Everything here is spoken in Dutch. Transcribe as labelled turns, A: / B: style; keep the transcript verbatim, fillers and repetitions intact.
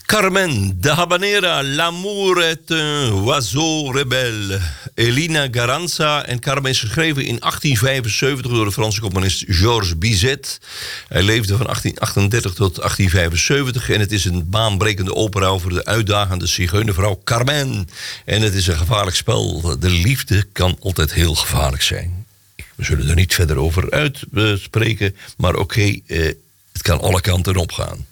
A: Carmen, de habanera, l'amour est un oiseau rebelle. Elina Garanza. En Carmen is geschreven in achttien vijfenzeventig door de Franse componist Georges Bizet. Hij leefde van achttien achtendertig tot achttien vijfenzeventig. En het is een baanbrekende opera over de uitdagende zigeunervrouw Carmen. En het is een gevaarlijk spel. De liefde kan altijd heel gevaarlijk zijn. We zullen er niet verder over uitspreken. Maar oké, okay, eh, het kan alle kanten op gaan.